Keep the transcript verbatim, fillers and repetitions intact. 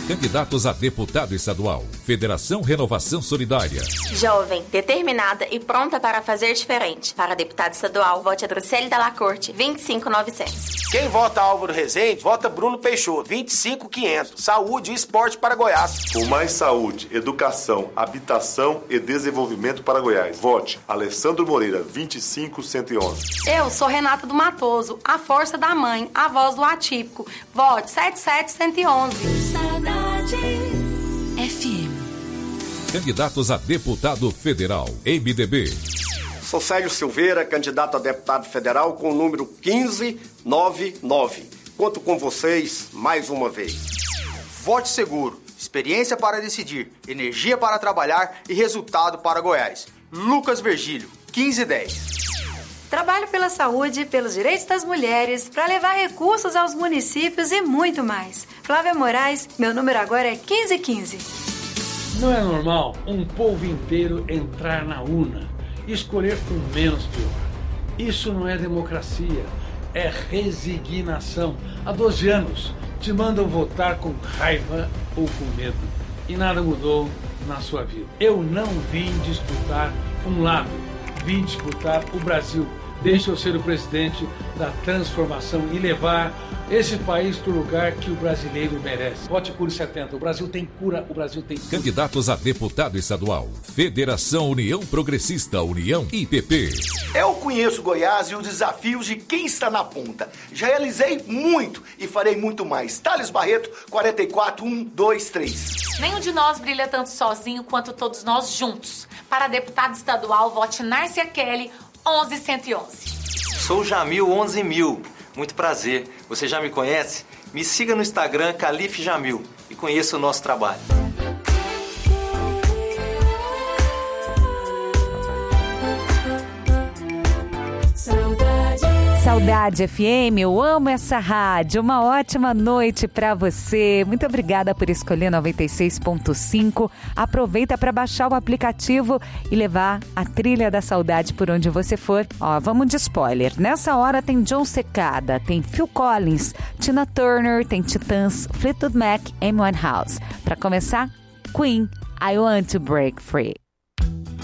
Candidatos a deputado estadual. Federação Renovação Solidária. Jovem, determinada e pronta para fazer diferente. Para deputado estadual, vote Adrocélio Dalla Corte, vinte e cinco mil e novecentos. Quem vota Álvaro Rezende, vota Bruno Peixoto, vinte e cinco mil e quinhentos. Saúde e esporte para Goiás. Por mais saúde, educação, habitação e desenvolvimento para Goiás. Vote Alessandro Moreira, vinte e cinco mil cento e onze. Eu sou Renata do Matoso, a força da mãe, a voz do atípico. Vote sete sete um um um. Saudade F M. Candidatos a deputado federal. M D B. Sou Célio Silveira, candidato a deputado federal com o número quinze noventa e nove. Conto com vocês mais uma vez. Vote seguro, experiência para decidir, energia para trabalhar e resultado para Goiás. Lucas Virgílio, quinze dez. Trabalho pela saúde, pelos direitos das mulheres, para levar recursos aos municípios e muito mais. Flávia Moraes, meu número agora é quinze quinze. Não é normal um povo inteiro entrar na urna e escolher o menos pior. Isso não é democracia, é resignação. Há doze anos te mandam votar com raiva ou com medo e nada mudou na sua vida. Eu não vim disputar um lado, vim disputar o Brasil. Deixa eu ser o presidente da transformação e levar esse país para o lugar que o brasileiro merece. Vote Cure setenta. O Brasil tem cura, o Brasil tem cura. Candidatos a deputado estadual. Federação União Progressista, União I P P. Eu conheço Goiás e os desafios de quem está na ponta. Já realizei muito e farei muito mais. Thales Barreto, quarenta e quatro mil cento e vinte e três. Nenhum de nós brilha tanto sozinho quanto todos nós juntos. Para deputado estadual, vote Nárcia Kelly, onze cento e onze. Sou Jamil onze mil. Muito prazer. Você já me conhece? Me siga no Instagram, Calife Jamil, e conheça o nosso trabalho. Saudade F M, eu amo essa rádio. Uma ótima noite para você. Muito obrigada por escolher noventa e seis ponto cinco. Aproveita para baixar o aplicativo e levar a trilha da saudade por onde você for. Ó, vamos de spoiler. Nessa hora tem John Secada, tem Phil Collins, Tina Turner, tem Titãs, Fleetwood Mac, Amy Winehouse. Para começar, Queen, I Want to Break Free.